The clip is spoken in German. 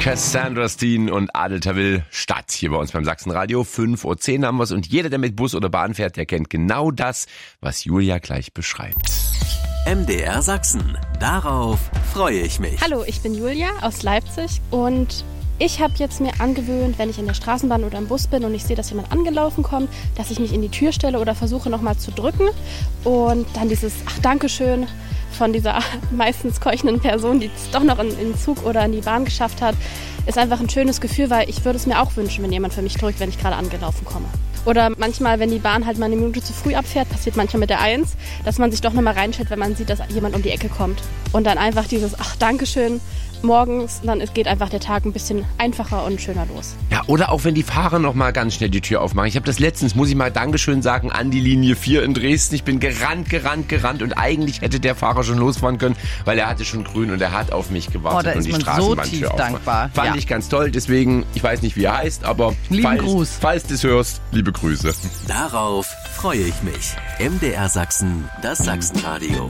Cassandra Steen und Adel Tawil Stadt hier bei uns beim Sachsenradio. 5:10 Uhr haben wir es und jeder, der mit Bus oder Bahn fährt, der kennt genau das, was Julia gleich beschreibt. MDR Sachsen. Darauf freue ich mich. Hallo, ich bin Julia aus Leipzig und ich habe jetzt mir angewöhnt, wenn ich in der Straßenbahn oder im Bus bin und ich sehe, dass jemand angelaufen kommt, dass ich mich in die Tür stelle oder versuche nochmal zu drücken und dann dieses Dankeschön von dieser meistens keuchenden Person, die es doch noch in den Zug oder in die Bahn geschafft hat, ist einfach ein schönes Gefühl, weil ich würde es mir auch wünschen, wenn jemand für mich drückt, wenn ich gerade angelaufen komme. Oder manchmal, wenn die Bahn halt mal eine Minute zu früh abfährt, passiert manchmal mit der 1, dass man sich doch nochmal reinstellt, wenn man sieht, dass jemand um die Ecke kommt. Und dann einfach dieses Dankeschön morgens, dann geht einfach der Tag ein bisschen einfacher und schöner los. Ja, oder auch wenn die Fahrer noch mal ganz schnell die Tür aufmachen. Ich habe das letztens, muss ich mal Dankeschön sagen, an die Linie 4 in Dresden. Ich bin gerannt und eigentlich hätte der Fahrer schon losfahren können, weil er hatte schon grün und er hat auf mich gewartet da und die ist man Straßenbahntür so tief dankbar. Fand ich ganz toll, deswegen, ich weiß nicht, wie er heißt, aber falls du es hörst, liebe Grüße. Darauf freue ich mich. MDR Sachsen, das Sachsenradio.